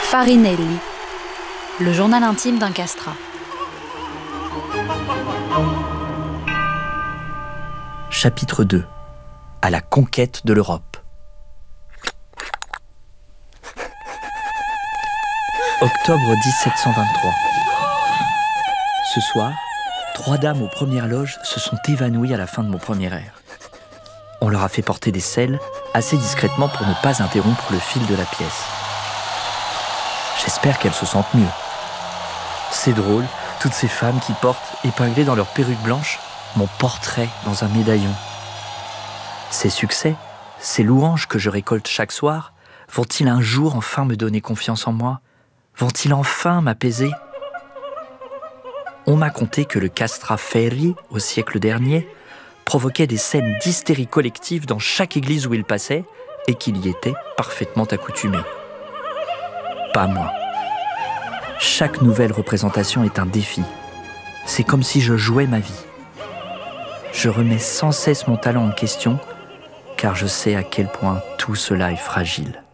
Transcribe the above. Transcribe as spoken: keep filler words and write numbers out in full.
Farinelli, le journal intime d'un castrat. Chapitre deux. À la conquête de l'Europe. Octobre dix-sept cent vingt-trois. Ce soir, trois dames aux premières loges se sont évanouies à la fin de mon premier air. On leur a fait porter des selles assez discrètement pour ne pas interrompre le fil de la pièce. J'espère qu'elles se sentent mieux. C'est drôle, toutes ces femmes qui portent, épinglées dans leur perruque blanche, mon portrait dans un médaillon. Ces succès, ces louanges que je récolte chaque soir, vont-ils un jour enfin me donner confiance en moi ? Vont-ils enfin m'apaiser ? On m'a conté que le castrat Ferri, au siècle dernier, provoquait des scènes d'hystérie collective dans chaque église où il passait et qu'il y était parfaitement accoutumé. Pas moi. Chaque nouvelle représentation est un défi. C'est comme si je jouais ma vie. Je remets sans cesse mon talent en question, car je sais à quel point tout cela est fragile.